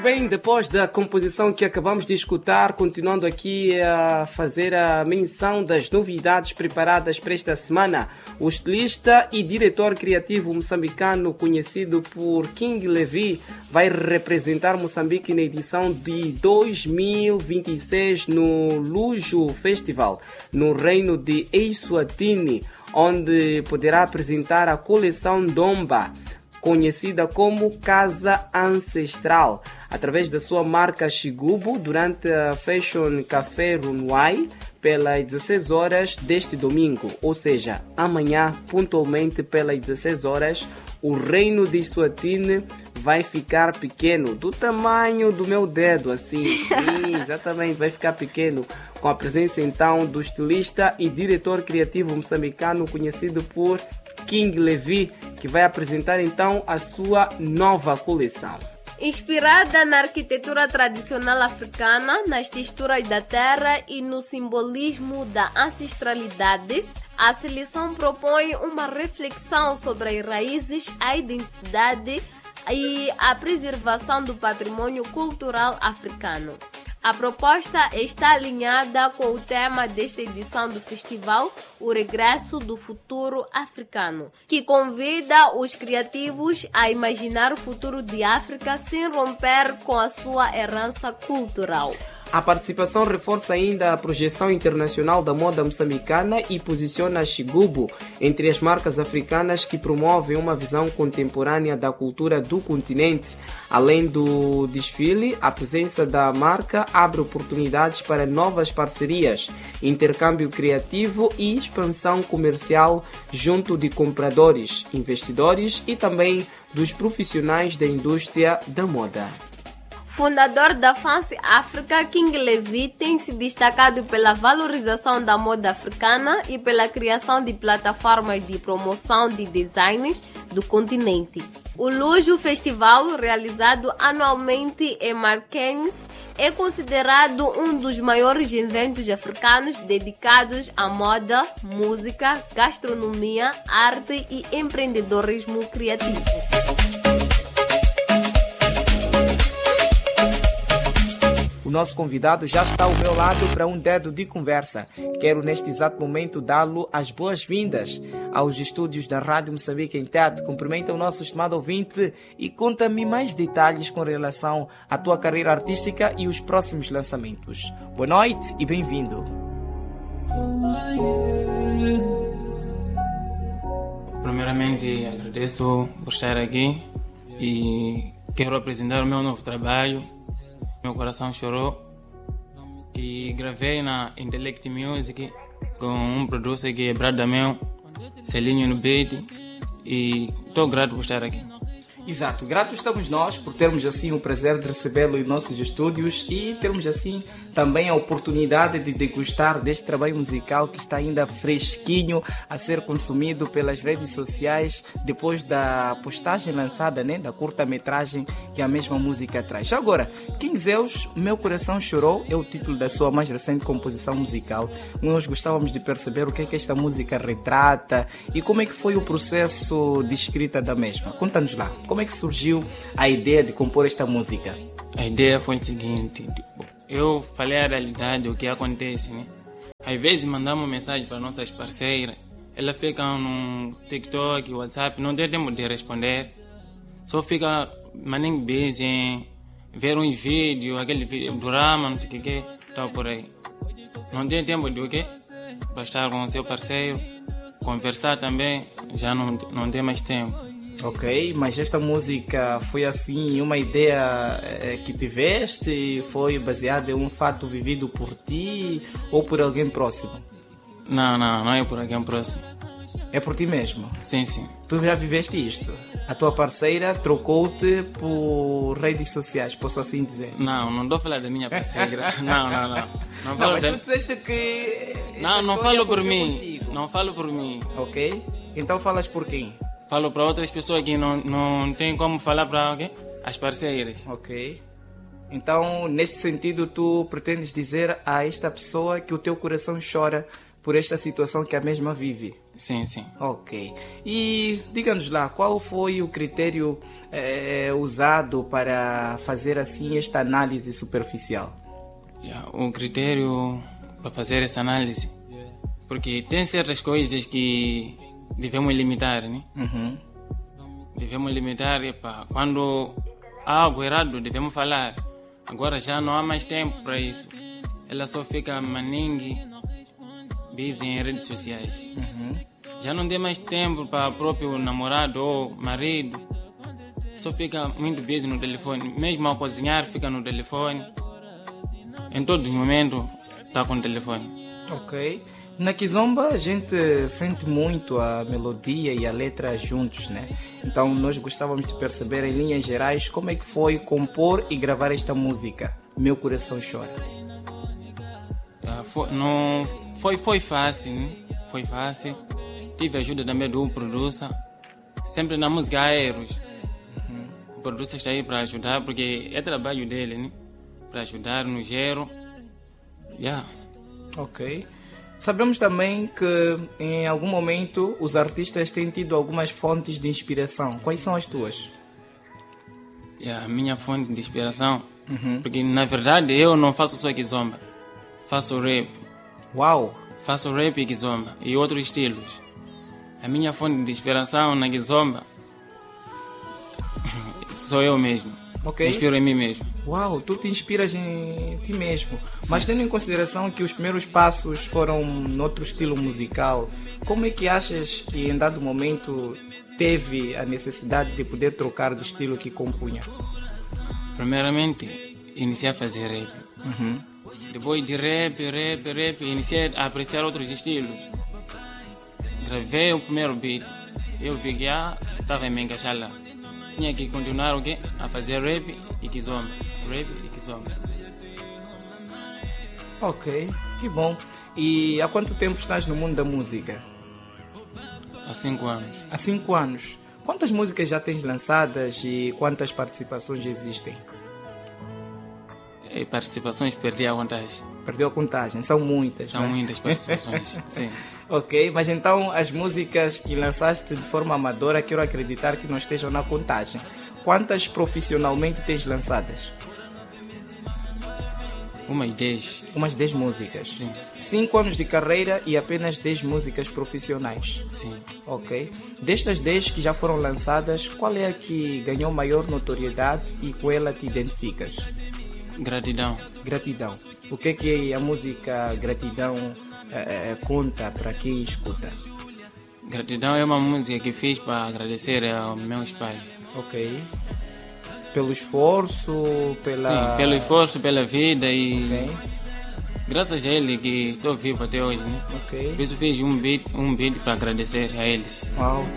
bem, depois da composição que acabamos de escutar, continuando aqui a fazer a menção das novidades preparadas para esta semana, o estilista e diretor criativo moçambicano conhecido por King Levi vai representar Moçambique na edição de 2026 no Lujo Festival, no reino de Eswatini, onde poderá apresentar a coleção Domba, conhecida como Casa Ancestral, através da sua marca Shigubo, durante a Fashion Café Runway, pelas 16 horas deste domingo, ou seja, amanhã, pontualmente pelas 16 horas, o reino de Eswatini vai ficar pequeno, do tamanho do meu dedo, assim, sim, exatamente, vai ficar pequeno, com a presença então do estilista e diretor criativo moçambicano conhecido por King Levi, que vai apresentar então a sua nova coleção. Inspirada na arquitetura tradicional africana, nas texturas da terra e no simbolismo da ancestralidade, a seleção propõe uma reflexão sobre as raízes, a identidade e a preservação do patrimônio cultural africano. A proposta está alinhada com o tema desta edição do festival, o Regresso do Futuro Africano, que convida os criativos a imaginar o futuro de África sem romper com a sua herança cultural. A participação reforça ainda a projeção internacional da moda moçambicana e posiciona a Shigubo entre as marcas africanas que promovem uma visão contemporânea da cultura do continente. Além do desfile, a presença da marca abre oportunidades para novas parcerias, intercâmbio criativo e expansão comercial junto de compradores, investidores e também dos profissionais da indústria da moda. Fundador da Fancy Africa, King Levi tem se destacado pela valorização da moda africana e pela criação de plataformas de promoção de designs do continente. O Lujo Festival, realizado anualmente em Marrakech, é considerado um dos maiores eventos africanos dedicados à moda, música, gastronomia, arte e empreendedorismo criativo. O nosso convidado já está ao meu lado para um dedo de conversa. Quero neste exato momento dá-lo as boas-vindas aos estúdios da Rádio Moçambique em Tete. Cumprimenta o nosso estimado ouvinte e conta-me mais detalhes com relação à tua carreira artística e os próximos lançamentos. Boa noite e bem-vindo. Primeiramente, agradeço por estar aqui e quero apresentar o meu novo trabalho. Meu coração chorou e gravei na Intellect Music com um producer que é brother meu, Celinho no beat, e estou grato por estar aqui. Exato, grato estamos nós por termos assim o prazer de recebê-lo em nossos estúdios e termos assim também a oportunidade de degustar deste trabalho musical que está ainda fresquinho a ser consumido pelas redes sociais depois da postagem lançada, né, da curta-metragem que a mesma música traz. Agora, King Zeus, Meu Coração Chorou é o título da sua mais recente composição musical. Nós gostávamos de perceber o que é que esta música retrata e como é que foi o processo de escrita da mesma. Conta-nos lá. Como é que surgiu a ideia de compor esta música? A ideia foi o seguinte, eu falei a realidade, o que acontece, né? Às vezes mandamos mensagem para nossas parceiras, elas ficam no TikTok, WhatsApp, não tem tempo de responder, só fica maninho busy em ver uns vídeos, aquele vídeo, drama, não sei o que, tal por aí. Não tem tempo de o quê? Para estar com o seu parceiro, conversar também, já não tem mais tempo. Ok, mas esta música foi assim uma ideia que tiveste? Foi baseada em um fato vivido por ti ou por alguém próximo? Não é por alguém próximo. É por ti mesmo? Sim. Tu já viveste isto? A tua parceira trocou-te por redes sociais, posso assim dizer? Não estou a falar da minha parceira. Não. Não, mas tu disseste que... Não falo por mim. Contigo. Não falo por mim. Ok, então falas por quem? Falo para outras pessoas que não tem como falar para as parceiras. Ok. Então, neste sentido, tu pretendes dizer a esta pessoa que o teu coração chora por esta situação que a mesma vive. Sim, sim. Ok. E diga-nos lá, qual foi o critério usado para fazer assim esta análise superficial? O critério para fazer essa análise, porque tem certas coisas que devemos limitar, né? Uhum. Devemos limitar, quando há algo errado devemos falar. Agora já não há mais tempo para isso. Ela só fica maningue, busy em redes sociais. Uhum. Já não tem mais tempo para o próprio namorado ou marido. Só fica muito busy no telefone. Mesmo ao cozinhar, fica no telefone. Em todos os momentos, está com o telefone. Ok. Na Kizomba a gente sente muito a melodia e a letra juntos, né? Então nós gostávamos de perceber em linhas gerais como é que foi compor e gravar esta música, Meu Coração Chora. Foi fácil, né? Foi fácil. Tive a ajuda também do producer. Sempre na música Aeros. O producer está aí para ajudar, porque é trabalho dele, né? Para ajudar no gero. Ok. Sabemos também que em algum momento os artistas têm tido algumas fontes de inspiração. Quais são as tuas? A minha fonte de inspiração, porque na verdade eu não faço só Kizomba, faço rap. Uau! Faço rap e Kizomba e outros estilos. A minha fonte de inspiração na Kizomba sou eu mesmo. Ok. Inspiro em mim mesmo. Uau, tu te inspiras em ti mesmo. Sim. Mas tendo em consideração que os primeiros passos foram noutro estilo musical, como é que achas que em dado momento teve a necessidade de poder trocar de estilo que compunha? Primeiramente, iniciei a fazer rap. Depois de rap, iniciei a apreciar outros estilos. Gravei o primeiro beat. Eu vi que estava a me encaixar lá. Tinha que continuar a fazer rap e Kizomba. Rap e Kizomba. Ok, que bom. E há quanto tempo estás no mundo da música? Há 5 anos. Há 5 anos. Quantas músicas já tens lançadas e quantas participações existem? E participações, perdi a contagem. Perdeu a contagem, são muitas. São muitas participações, sim. Ok, mas então as músicas que lançaste de forma amadora, quero acreditar que não estejam na contagem. Quantas profissionalmente tens lançadas? Umas 10. Umas 10 músicas? Sim. 5 anos de carreira e apenas 10 músicas profissionais? Sim. Ok. Destas 10 que já foram lançadas, qual é a que ganhou maior notoriedade e com ela te identificas? Gratidão. Gratidão. O que é que a música Gratidão conta para quem escuta? Gratidão é uma música que fiz para agradecer aos meus pais. Ok. Pelo esforço, Sim, pelo esforço, pela vida e... Ok. Graças a ele que estou vivo até hoje, né? Ok. Por isso fiz um beat para agradecer a eles. Uau.